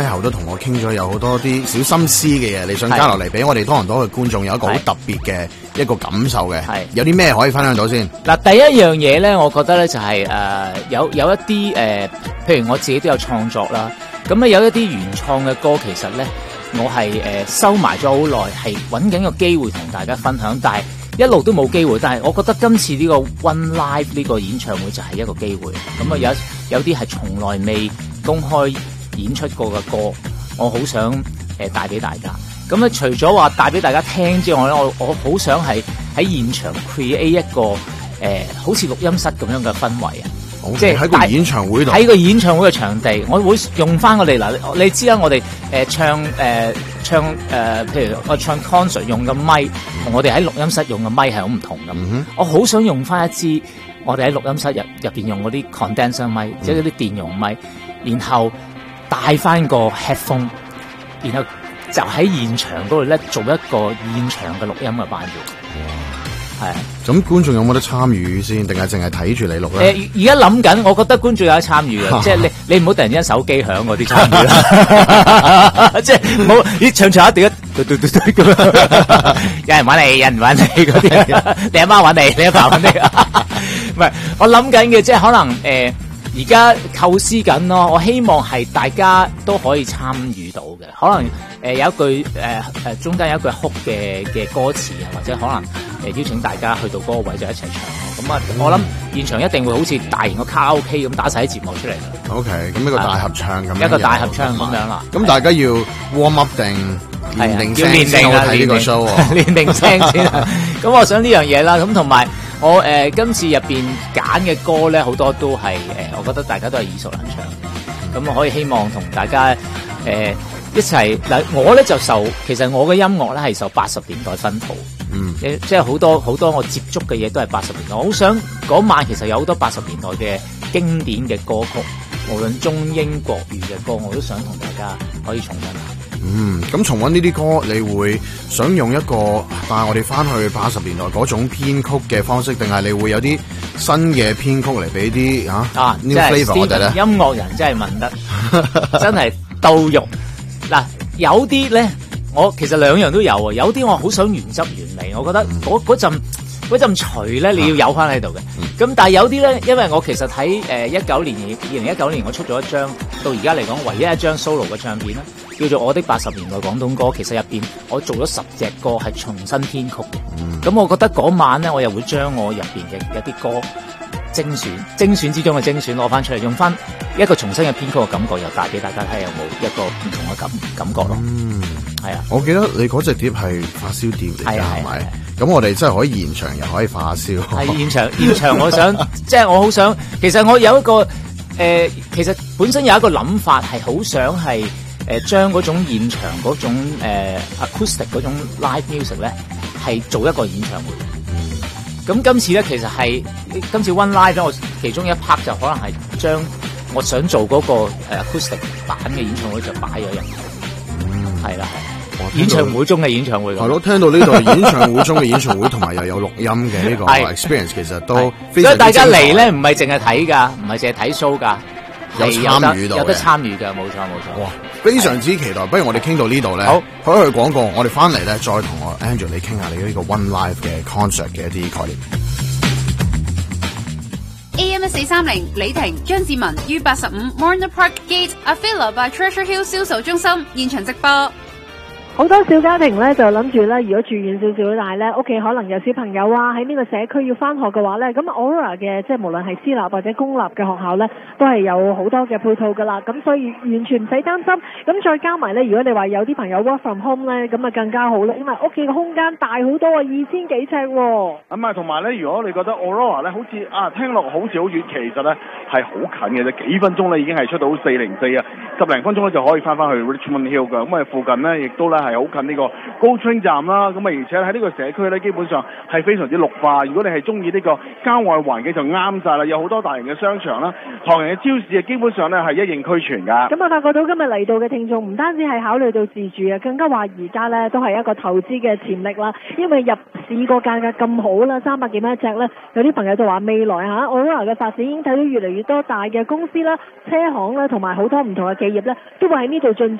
後都同我傾咗有好多啲小心思嘅嘢，你想交落嚟俾我哋多倫多嘅觀眾有一個好特別嘅一個感受嘅，有啲咩可以分享到先？ 嗱，第一樣嘢咧，我覺得咧就係有一啲譬如我自己都有創作啦，咁咧有一啲原創嘅歌，其實咧我係收埋咗好耐，係揾緊個機會同大家分享，但係一路都冇機會。但係我覺得今次呢個 One Live 呢個演唱會就係一個機會。咁啊有啲係從來未公開演出過嘅歌，我好想帶俾大家。咁咧除咗話帶俾大家聽之外咧，我好想係喺現場 create 一個好似錄音室咁樣嘅氛圍啊！即係喺個演唱會度，喺個演唱會嘅場地，我會用翻我哋嗱，你知啦，我哋唱譬如我唱 concert 用嘅咪，同我哋喺錄音室用嘅咪係好唔同㗎。我好想用翻一支我哋喺錄音室入邊用嗰啲 condenser 咪，即係嗰啲電容咪，然後帶翻個 headphone， 然後就喺現場嗰度咧做一個現場嘅錄音嘅版本。係，咁觀眾有冇得參與先？定係淨係睇住你錄咧？ 而家諗緊，我覺得觀眾有得參與嘅，即係你唔好突然間手機響嗰啲參與啦，即係唔好唱一段嘟嘟嘟嘟咁樣，有人揾你，有人揾你嗰啲，你阿媽揾你，你阿爸揾你，唔係我諗緊嘅，即係可能而家構思緊咯，我希望係大家都可以參與到嘅，可能有一句中間有一句哭嘅歌詞啊，或者可能邀請大家去到嗰個位就一齊唱。咁啊，我諗現場一定會好似大型嘅卡拉 OK 咁打晒啲節目出嚟。 OK， 咁一個大合唱咁樣， 一個大合唱咁樣啦。 咁大家要 warm up 定練定聲先睇呢個 show， 練定聲先。咁我想呢樣嘢啦，咁同埋我今次入邊揀嘅歌咧，好多都係我覺得大家都係耳熟能詳。咁我可以希望同大家一齊嗱，我咧就其實我嘅音樂咧係受80年代薰陶，即係好多我接觸嘅嘢都係80年代。我好想嗰晚其實有好多80年代嘅經典嘅歌曲，無論中英國語嘅歌，我都想同大家可以重溫下。 咁重溫呢啲歌，你會想用一個帶我哋翻去80年代嗰種編曲嘅方式，定係你會有啲新嘅編曲嚟俾啲new flavor 我哋咧？ 音樂人真係問得真係到肉。嗱，有啲咧，我其實兩樣都有啊。有啲我好想原汁原味，我覺得嗰陣馀咧，你要有翻喺度嘅。咁但係有啲咧，因為我其實喺2019年我出咗一張到而家嚟講唯一一張 solo 嘅唱片啦，叫做《我的80年代廣東歌》。其實入邊我做咗10隻歌係重新編曲嘅。咁我覺得嗰晚咧，我又會將我入邊嘅一啲歌精選之中嘅精選攞翻出嚟，用翻一個重新嘅編曲嘅感覺，又帶俾大家睇有冇一個唔同嘅感覺咯。係啊， 我記得你嗰隻碟係發燒碟嚟㗎，係咪？咁我哋真係可以現場又可以發燒。 係現場，我想即係我好想，其實我有一個其實本身有一個諗法係好想係將嗰種現場嗰種acoustic 嗰種 live music 咧係做一個演唱會。咁今次咧，其實係今次 One Live 咧，我其中一 part 就可能係將我想做嗰個acoustic 版嘅演唱會就擺咗入去。係啦，演唱會中嘅演唱會。 係咯，聽到呢度演唱會中嘅演唱會，同埋又有錄音嘅呢個 experience， 其實都非常之精彩。 所以大家嚟咧，唔係淨係睇㗎，唔係淨係睇 show 㗎， 有參與到， 有得參與㗎，冇錯。 哇，非常之期待。不如我哋傾到呢度咧，好，可以去廣告。我哋翻嚟咧，再同我 Angel 你傾下你呢個 One Live 嘅 concert 嘅一啲概念。 AM1430李婷張志文於85 Morner Park Gate Avila by Treasure Hill 銷售中心現場直播。 好多小家庭咧就諗住咧，如果住遠少少，但係咧屋企可能有小朋友啊，喺呢個社區要翻學嘅話咧，咁 Aurora 嘅即係無論係私立或者公立嘅學校咧，都係有好多嘅配套噶啦，咁所以完全唔使擔心。咁再加埋咧，如果你話有啲朋友 work from home 咧，咁啊更加好啦，因為屋企嘅空間大好多啊，2000幾尺喎。 咁啊，同埋咧，如果你覺得 Aurora 咧好似聽落好似好遠，其實咧係好近嘅啫，幾分鐘咧已經係出到404啊，10零分鐘咧就可以翻去 Richmond Hill 噶。咁啊，附近咧亦都咧係好近呢個 GO Train 站啦。咁啊，而且喺呢個社區咧，基本上係非常之綠化。如果你係中意呢個郊外環境就啱晒啦，有好多大型嘅商場啦、唐人嘅超市啊，基本上咧係一應俱全噶。 咁我發覺到今日嚟到嘅聽眾唔單止係考慮到自住啊，更加話而家咧都係一個投資嘅潛力啦。因為入市個價格咁好啦，300幾蚊一隻咧，有啲朋友就話未來Aurora 嘅發展已經睇到越嚟越多大嘅公司啦、車行啦，同埋好多唔同嘅企業咧，都會喺呢度進